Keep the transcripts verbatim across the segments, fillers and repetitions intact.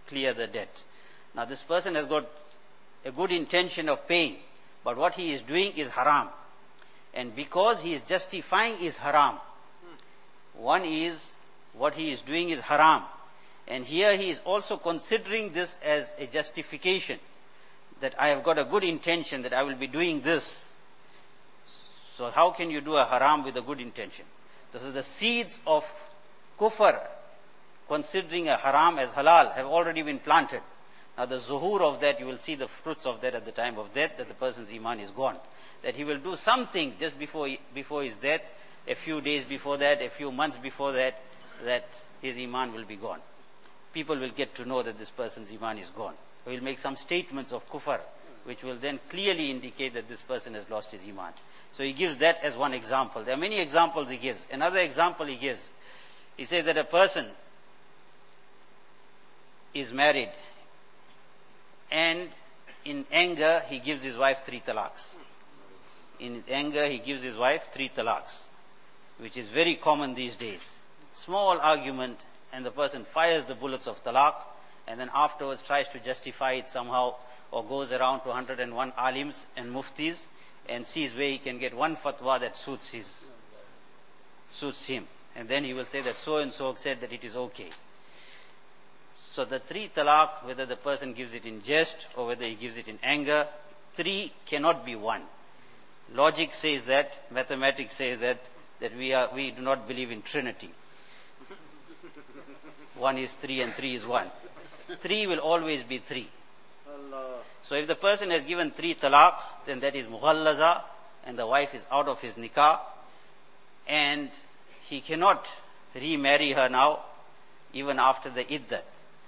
clear the debt. Now this person has got a good intention of paying, but what he is doing is haram. And because he is justifying is haram. One is, what he is doing is haram. And here he is also considering this as a justification, that I have got a good intention that I will be doing this. So how can you do a haram with a good intention? This is the seeds of kufr, considering a haram as halal, have already been planted. Now the zuhur of that, you will see the fruits of that at the time of death, that the person's iman is gone. That he will do something just before, before his death, a few days before that, a few months before that, that his iman will be gone. People will get to know that this person's iman is gone. He will make some statements of kufr, which will then clearly indicate that this person has lost his iman. So he gives that as one example. There are many examples he gives. Another example he gives, he says that a person is married and in anger he gives his wife three talaqs. In anger he gives his wife three talaqs, which is very common these days. Small argument and the person fires the bullets of talaq, and then afterwards tries to justify it somehow, or goes around to one hundred and one alims and muftis and sees where he can get one fatwa that suits his, suits him. And then he will say that so and so said that it is okay. So the three talaq, whether the person gives it in jest or whether he gives it in anger, three cannot be one. Logic says that, mathematics says that, that we are, we do not believe in Trinity. One is three and three is one. Three will always be three. Allah. So if the person has given three talaq, then that is mughallaza, and the wife is out of his nikah, and he cannot remarry her now, even after the iddat.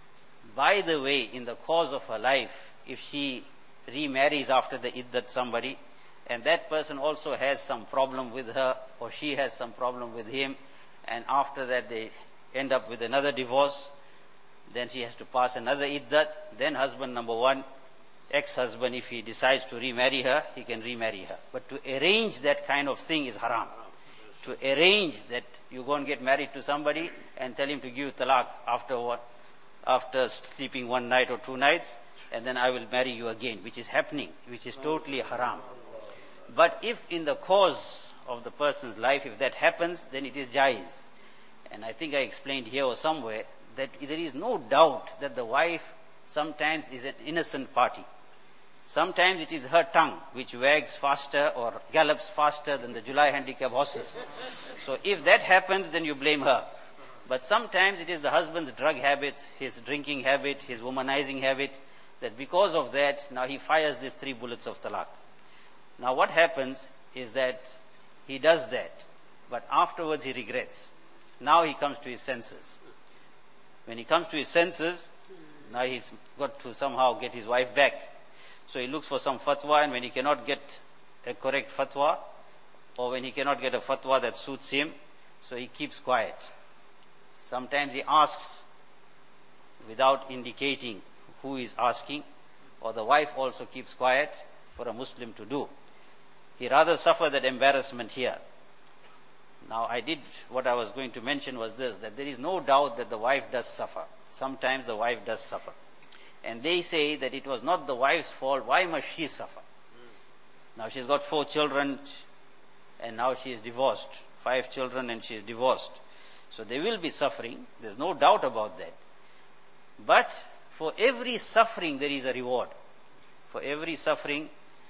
By the way, in the course of her life, if she remarries after the iddat somebody, and that person also has some problem with her, or she has some problem with him, and after that they end up with another divorce, then she has to pass another iddat, then husband number one, ex-husband, if he decides to remarry her, he can remarry her. But to arrange that kind of thing is haram. To arrange that you go and get married to somebody and tell him to give talaq after what? After sleeping one night or two nights, and then I will marry you again, which is happening, which is totally haram. But if in the course of the person's life, if that happens, then it is jaiz. And I think I explained here or somewhere that there is no doubt that the wife sometimes is an innocent party. Sometimes it is her tongue which wags faster or gallops faster than the July handicap horses. So if that happens, then you blame her. But sometimes it is the husband's drug habits, his drinking habit, his womanizing habit, that because of that, now he fires these three bullets of talaq. Now what happens is that he does that, but afterwards he regrets. Now he comes to his senses. When he comes to his senses, now he's got to somehow get his wife back. So he looks for some fatwa, and when he cannot get a correct fatwa, or when he cannot get a fatwa that suits him, so he keeps quiet. Sometimes he asks without indicating who is asking, or the wife also keeps quiet for a Muslim to do. He rather suffer that embarrassment here. Now I did, what I was going to mention was this, that there is no doubt that the wife does suffer. Sometimes the wife does suffer. And they say that it was not the wife's fault, why must she suffer? Mm. Now she's got four children, and now she is divorced. Five children and she is divorced. So they will be suffering, there's no doubt about that. But for every suffering there is a reward. For every suffering,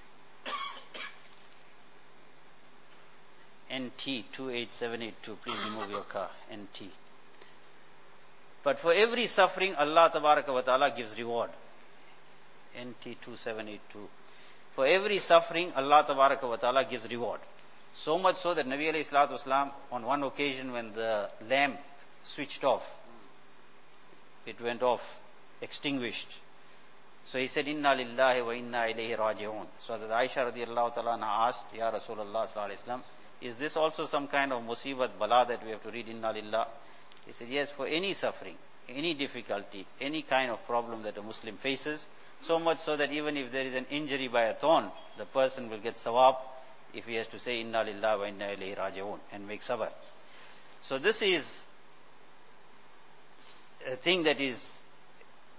N T two eight seven eight two, please remove your car, N T. But for every suffering, Allah Tabaraka wa Ta'ala gives reward. N T two seven eight two. For every suffering, Allah Tabaraka wa Ta'ala gives reward. So much so that Nabi alayhi salatu wasalam, on one occasion when the lamp switched off, it went off, extinguished. So he said, Inna lillahi wa inna ilayhi raji'un. So that Aisha radiallahu ta'ala asked, Ya Rasulullah sallallahu alayhi wasallam, is this also some kind of musibat bala that we have to read Inna lillah? He said, yes, for any suffering, any difficulty, any kind of problem that a Muslim faces, so much so that even if there is an injury by a thorn, the person will get sawab if he has to say Inna lillah wa inna ilayhi raji'un and make sabr. So this is a thing that is